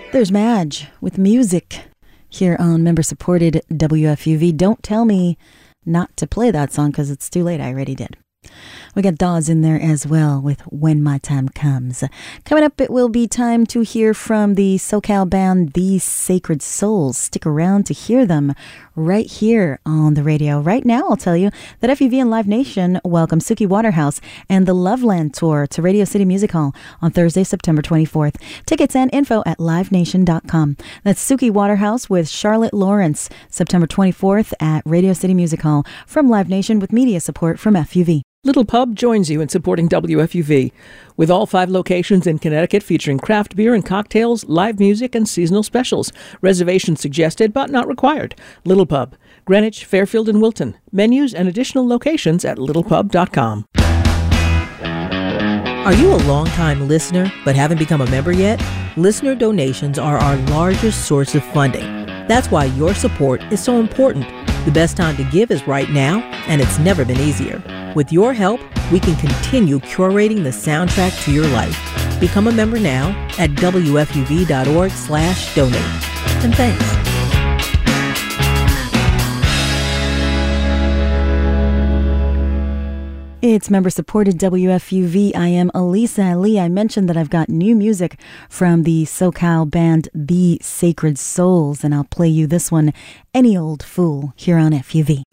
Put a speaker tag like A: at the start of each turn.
A: There's Madge with music here on member-supported WFUV. Don't tell me not to play that song because it's too late. I already did. We got Dawes in there as well with When My Time Comes. Coming up, it will be time to hear from the SoCal band The Sacred Souls. Stick around to hear them right here on the radio. Right now, I'll tell you that FUV and Live Nation welcome Suki Waterhouse and the Loveland Tour to Radio City Music Hall on Thursday, September 24th. Tickets and info at livenation.com. That's Suki Waterhouse with Charlotte Lawrence, September 24th at Radio City Music Hall from Live Nation with media support from FUV.
B: Little Pub joins you in supporting WFUV. With all 5 locations in Connecticut featuring craft beer and cocktails, live music, and seasonal specials. Reservations suggested but not required. Little Pub, Greenwich, Fairfield, and Wilton. Menus and additional locations at littlepub.com.
C: Are you a long-time listener but haven't become a member yet? Listener donations are our largest source of funding. That's why your support is so important. The best time to give is right now, and it's never been easier. With your help, we can continue curating the soundtrack to your life. Become a member now at wfuv.org/donate. And thanks.
A: It's member-supported WFUV. I am Elisa Ali. I mentioned that I've got new music from the SoCal band The Sacred Souls, and I'll play you this one, Any Old Fool, here on FUV.